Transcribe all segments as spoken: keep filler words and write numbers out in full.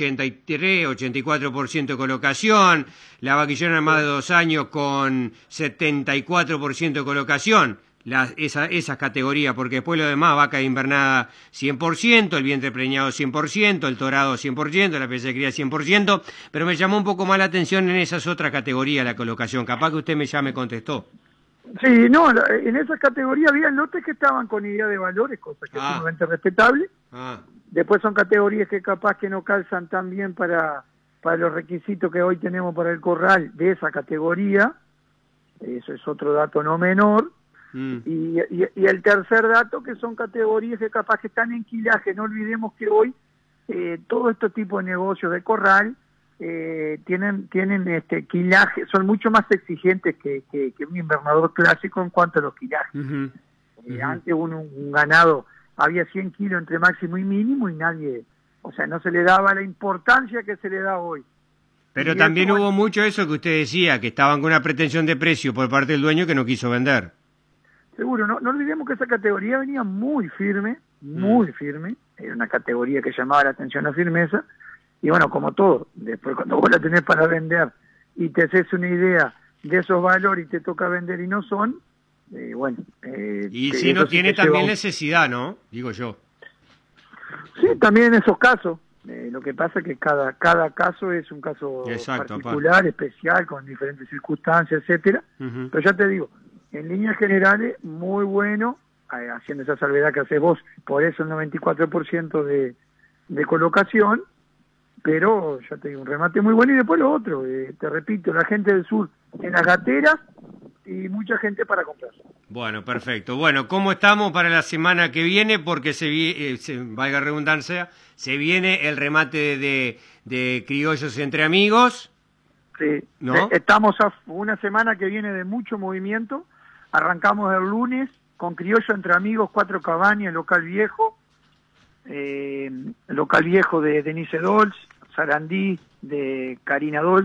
ochenta y tres, ochenta y cuatro por ciento de colocación, la vaquillona más de dos años con setenta y cuatro por ciento de colocación, las, esa, esas categorías, porque después lo demás, vaca de invernada cien por ciento, el vientre preñado cien por ciento, el torado cien por ciento, la pieza de cría cien por ciento, pero me llamó un poco más la atención en esas otras categorías la colocación, capaz que usted me ya me contestó. Sí, no, en esa categoría había lotes que estaban con idea de valores, cosa que Ah. es sumamente respetable. Ah. Después son categorías que capaz que no calzan tan bien para, para los requisitos que hoy tenemos para el corral de esa categoría. Eso es otro dato no menor. Mm. Y, y, y el tercer dato, que son categorías que capaz que están en quilaje. No olvidemos que hoy eh, todo este tipo de negocios de corral eh, tienen tienen este quilaje, son mucho más exigentes que, que, que un invernador clásico en cuanto a los quilajes. Uh-huh. Eh, uh-huh. Antes un, un ganado había cien kilos entre máximo y mínimo y nadie, o sea, no se le daba la importancia que se le da hoy. Pero y también eso, hubo bueno, mucho eso que usted decía, que estaban con una pretensión de precio por parte del dueño que no quiso vender. Seguro, no, no olvidemos que esa categoría venía muy firme, muy mm. firme, era una categoría que llamaba la atención la firmeza, y bueno, como todo, después cuando vos la tenés para vender y te haces una idea de esos valores y te toca vender y no son, eh, bueno... Eh, y si no tiene sí también un... necesidad, ¿no? Digo yo. Sí, también en esos casos. Eh, lo que pasa es que cada cada caso es un caso Exacto, particular, aparte. especial, con diferentes circunstancias, etcétera. Uh-huh. Pero ya te digo, en líneas generales, muy bueno, eh, haciendo esa salvedad que haces vos, por eso el noventa y cuatro por ciento de, de colocación, pero ya te digo, un remate muy bueno. Y después lo otro, eh, te repito, la gente del sur en las gateras y mucha gente para comprar. Bueno, perfecto. Bueno, ¿cómo estamos para la semana que viene? Porque se, eh, se valga redundancia, se viene el remate de, de, de criollos entre amigos. Sí, ¿no? Estamos a una semana que viene de mucho movimiento. Arrancamos el lunes con criollo entre amigos, cuatro cabañas, local viejo, eh, local viejo de Denise Dols, Sarandí de Karina Dols,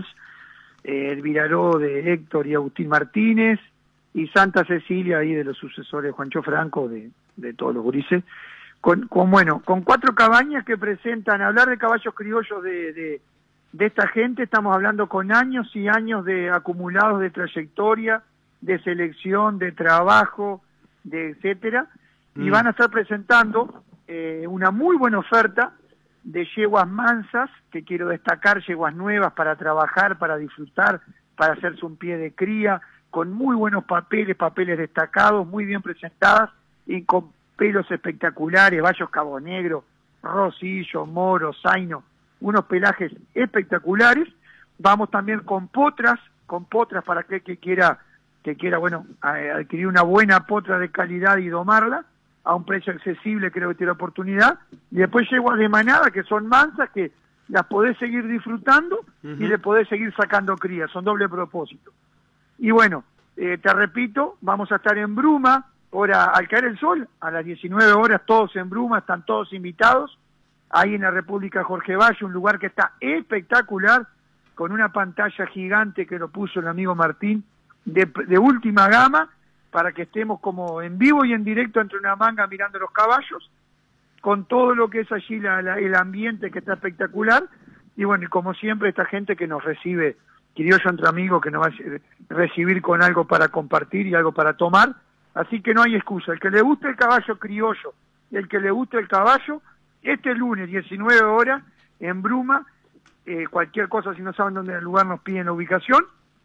eh, el Viraró de Héctor y Agustín Martínez, y Santa Cecilia ahí de los sucesores de Juancho Franco, de, de todos los gurises, con, con bueno, con cuatro cabañas que presentan, hablar de caballos criollos de, de, de esta gente, estamos hablando con años y años de acumulados de trayectoria, de selección, de trabajo, de etcétera, mm. y van a estar presentando eh, una muy buena oferta de yeguas mansas, que quiero destacar, yeguas nuevas para trabajar, para disfrutar, para hacerse un pie de cría, con muy buenos papeles, papeles destacados, muy bien presentadas, y con pelos espectaculares, bayos cabo negro, rosillo, moro, zaino, unos pelajes espectaculares. Vamos también con potras, con potras para aquel que quiera, que quiera, bueno, adquirir una buena potra de calidad y domarla, a un precio accesible, creo que tiene oportunidad. Y después yeguas de manada, que son mansas, que las podés seguir disfrutando uh-huh. y le podés seguir sacando crías, son doble propósito. Y bueno, eh, te repito, vamos a estar en Bruma, hora al caer el sol, a las diecinueve horas, todos en Bruma, están todos invitados, ahí en la República Jorge Valle, un lugar que está espectacular, con una pantalla gigante que lo puso el amigo Martín, de, de última gama, para que estemos como en vivo y en directo entre una manga mirando los caballos, con todo lo que es allí la, la, el ambiente que está espectacular, y bueno, y como siempre esta gente que nos recibe, criollo entre amigos, que nos va a recibir con algo para compartir y algo para tomar, así que no hay excusa. El que le guste el caballo criollo y el que le guste el caballo, este lunes, diecinueve horas, en Bruma, eh, cualquier cosa, si no saben dónde es el lugar, nos piden la ubicación.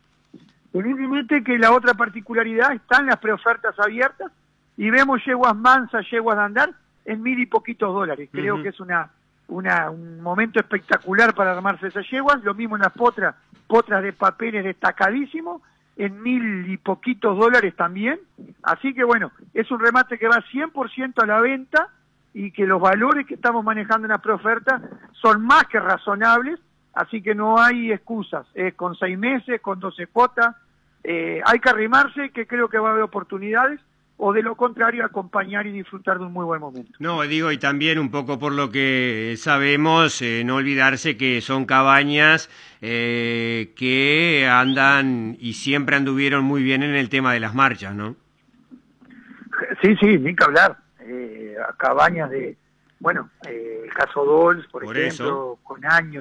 Evidentemente que la otra particularidad, están las preofertas abiertas, y vemos yeguas mansas, yeguas de andar, en mil y poquitos dólares. Creo uh-huh. que es una, una un momento espectacular para armarse esas yeguas. Lo mismo en las potras, potras de papeles destacadísimos, en mil y poquitos dólares también. Así que bueno, es un remate que va cien por ciento a la venta, y que los valores que estamos manejando en la preoferta son más que razonables, así que no hay excusas. Es con seis meses, con doce cuotas, eh, hay que arrimarse, que creo que va a haber oportunidades, o de lo contrario, acompañar y disfrutar de un muy buen momento. No, digo, y también un poco por lo que sabemos, eh, no olvidarse que son cabañas eh, que andan y siempre anduvieron muy bien en el tema de las marchas, ¿no? Sí, sí, ni que hablar. Eh, cabañas de, bueno, eh, el caso Dols, por, por ejemplo, eso. Con años.